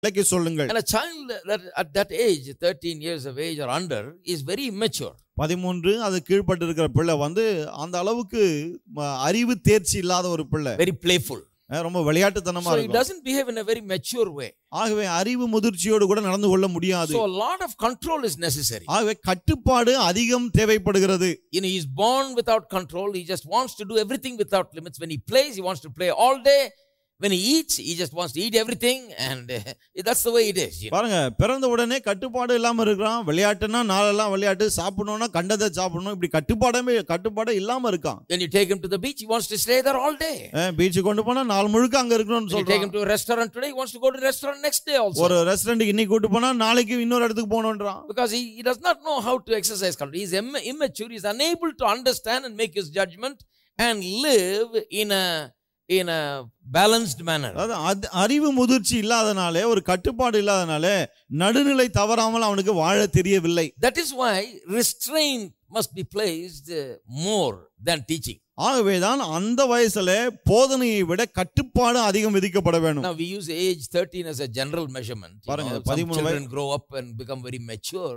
விளக்கி சொல்லுங்கள். And a child that at that age, 13 years of age or under, is very immature. 13 அது கீழ்ப்பட்டு இருக்கிற பிள்ளை அந்த அளவுக்கு அறிவு தேர்ச்சி இல்லாத ஒரு பிள்ளை. Very playful. ரொம்ப விளையாட்டுத்தனமா So he இருக்கும். doesn't behave in a very mature way. ஆகவே அறிவு முதிர்ச்சியோடு கூட நடந்து கொள்ள முடியாது. So a lot of control is necessary. ஆகவே கட்டுப்பாடு அதிகம் தேவைப்படுகிறது. He is born without control. He just wants to do everything without limits. When he plays, he wants to play all day. When he eats, he just wants to eat everything, and that's the way it is. பாருங்க, பிறந்த உடனே கட்டுப்பாடு இல்லாம இருக்கான். விளையாட்டுனா நாளெல்லாம் விளையாட்டு, சாப்பிடணும்னா கண்டதை சாப்பிடணும். இப்படி கட்டுப்பாடே இல்லாம இருக்கான். When you take him to the beach, he wants to stay there all day. பீச்சுக்கு கொண்டு போனா நாள் முழுக்க அங்க இருக்கணும்னு சொல்றான். You take him to a restaurant today, he wants to go to the restaurant next day also. ஒரு ரெஸ்டாரன்ட்க்கு இன்னைக்கு கூட்டி போனா நாளைக்கு இன்னொரு இடத்துக்கு போணும்ன்றான். Because he does not know how to exercise control. He is immature. He is unable to understand and make his judgment and live in a balanced manner. அறிவு முதிர்ச்சி இல்லாதனாலே, ஒரு கட்டுப்பாடு இல்லாதனாலே நடுநிலை தவறாமல் அவனுக்கு வாழ தெரியவில்லை. That is why restraint must be placed more than teaching. ஆகவேதான் அந்த வயசுல போதனையை விட கட்டுப்பாடு அதிகம் விதிக்கப்பட வேண்டும். Now we use age 13 as a general measurement. பாருங்க, some children grow up and become very mature,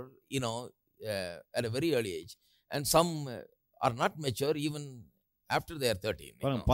at a very early age, and some are not mature even after they are 13.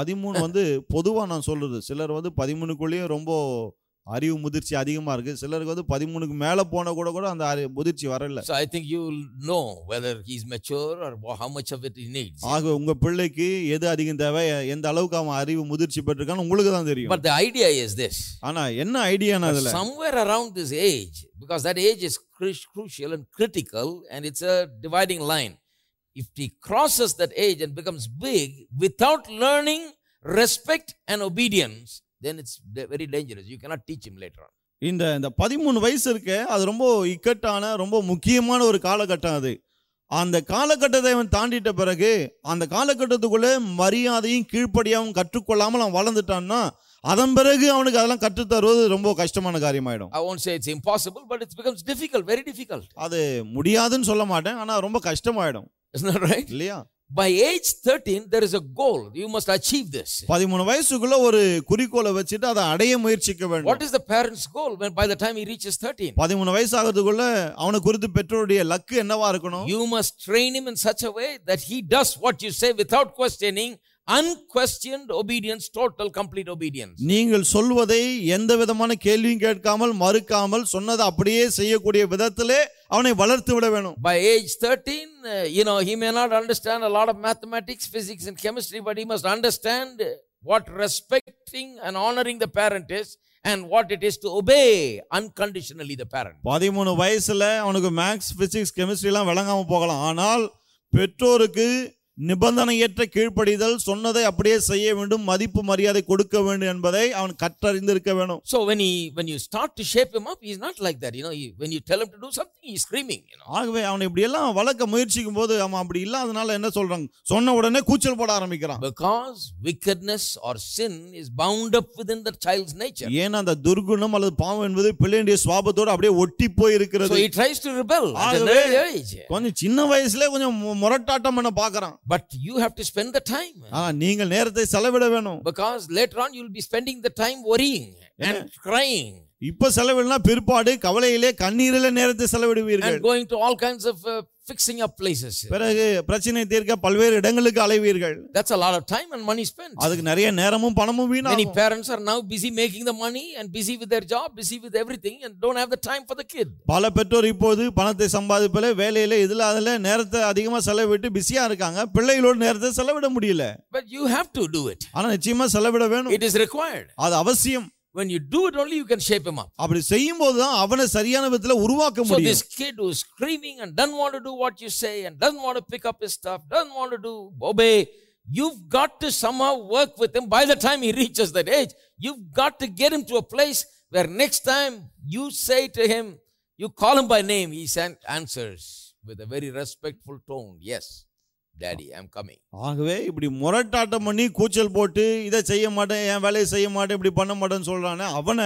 13 பொதுவா நான் சொல்றது, சிலர் 13க்குள்ளேயே ரொம்ப அறிவு முதிர்ச்சி அதிகமா இருக்கு. சிலருக்கு 13க்கு மேல போன கூட அந்த முதிர்ச்சி வரல. So I think you will know whether he is mature or how much of it he needs. ஆக உங்க பிள்ளைக்கு எது அதிகம் தேவை, எந்த அளவுக்கு அவன் அறிவு முதிர்ச்சி பெற்றிருக்கான்னு உங்களுக்கு தான் தெரியும். But the idea is this. ஆனா என்ன ஐடியானா அதுல, somewhere around this age, because that age is crucial and critical, and it's a dividing line. If he crosses that age and becomes big without learning respect and obedience, then it's very dangerous. You cannot teach him later on. இந்த 13 வயசு இருக்கே, அது ரொம்ப இக்கட்டான ரொம்ப முக்கியமான ஒரு காலகட்டம். அது அந்த காலகட்டத்தை அவன் தாண்டிட்ட பிறகு, அந்த காலகட்டத்துக்குள்ள மரியாதையும் கீழ்ப்படியாவும் கற்றுக்கொள்ளாமல் அவன் வளர்ந்துட்டான்னா, அதன் பிறகு அவனுக்கு அதெல்லாம் கற்று தருவது ரொம்ப கஷ்டமான காரியமாயிடும். I won't say it's impossible, but it becomes difficult, very difficult. அது முடியாதுன்னு சொல்ல மாட்டேன், ஆனா ரொம்ப கஷ்டமாயிடும். Isn't that right? இல்லையா? By age 13 there is a goal. You must achieve this. 13 வயசுக்குள்ள ஒரு குறிக்கோளை வச்சிட்டு அதை அடைய முயற்சிக்க வேண்டும். What is the parent's goal when by the time he reaches 13? 13 வயசு ஆகிறதுக்குள்ள அவனை குறித்து பெற்றோருடைய லக்கு என்னவா இருக்கணும்? You must train him in such a way that he does what you say without questioning. Unquestioned obedience, total complete obedience. நீங்கள் சொல்வதை எந்த விதமான கேள்வியும் கேட்காமல் மறுக்காமல் சொன்னதை அப்படியே செய்யக்கூடிய விதத்திலே அவனை வளர்த்து விட வேண்டும். By age 13, he may not understand a lot of mathematics, physics and chemistry, but he must understand what respecting and honoring the parent is and what it is to obey unconditionally the parent. 13 வயசுல அவனுக்கு maths, physics, chemistry எல்லாம் விளங்காம போகலாம். ஆனால் பெற்றோருக்கு நிபந்தனையற்ற கீழ்ப்படிதல், சொன்னதை அப்படியே செய்ய வேண்டும், மதிப்பு மரியாதை கொடுக்க வேண்டும் என்பதை அவன் கற்றறிந்திருக்க வேண்டும். So when you start to shape him up, he is not like that. When you tell him to do something, he is screaming. ஆகவே அவனை இப்படி எல்லாம் வளர்க்க முயற்சிக்கும் போது அவன் அப்படி இல்லாதனால என்ன சொல்றாங்க, சொன்ன உடனே கூச்சல் போட ஆரம்பிக்கிறான். Because wickedness or sin is bound up within the child's nature. ஏன்னா அந்த துர்குணம் அல்லது பாவம் என்பது பிள்ளையுடைய சுபாவத்தோட அப்படியே ஒட்டி போய் இருக்கிறது. So he tries to rebel at an early age. கொஞ்சம் சின்ன வயசுல கொஞ்சம் முரட்டாட்டம் பண்ண பார்க்கறான். But you have to spend the time. நீங்கள் நேரத்தை செலவிட வேணும். Because later on you will be spending the time worrying and crying. இப்ப செலவிடனா பிற்பாடு கவலையிலே கண்ணீரிலே நேரத்தை செலவிடுவீர்கள். And going to all kinds of fixing up places. பிறகு பிரச்சனை தீர்க்க பல்வேறு இடங்களுக்கு அலைவீர்கள். That's a lot of time and money spent. அதுக்கு நிறைய நேரமும் பணமும் வீணாகும். Many parents are now busy making the money and busy with their job, busy with everything, and don't have the time for the kid. பல பெற்றோர் இப்போது பணத்தை சம்பாதிப்பதிலே, வேலையிலே, இதுல அதுல நேரத்தை அதிகமா செலவிட்டு பிஸியா இருக்காங்க. பிள்ளைகளோட நேரத்தை செலவிட முடியல. But you have to do it. ஆனா நிச்சயமா செலவிட வேணும். It is required. அது அவசியம். When you do it only, you can shape him up. அப்படி செய்யும்போது தான் அவனை சரியான விதத்துல உருவாக்க முடியும். So this kid who is screaming and doesn't want to do what you say and doesn't want to pick up his stuff, doesn't want to obey, you've got to somehow work with him. By the time he reaches that age, you've got to get him to a place where next time you say to him, you call him by name, he answers with a very respectful tone, yes Daddy, I'm coming. ஆகவே இப்படி முரட்டாட்டம் பண்ணி கூச்சல் போட்டு இதை செய்ய மாட்டேன், என் வேலையை செய்ய மாட்டேன், இப்படி பண்ண மாட்டேன்னு சொல்றானே, அவனை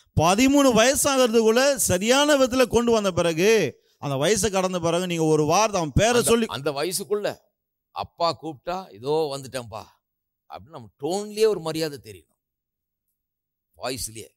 13 வயசாகிறதுக்குள்ள சரியான விதத்துல கொண்டு வந்த பிறகு, அந்த வயசை கடந்த பிறகு நீங்க ஒரு வார்த்தை அவன் பேரை சொல்லி, அந்த வயசுக்குள்ள அப்பா கூப்பிட்டா இதோ வந்துட்டேன்பா அப்படின்னு நம்ம டோன்லயே ஒரு மரியாதை தெரியணும், வாய்ஸ்லயே.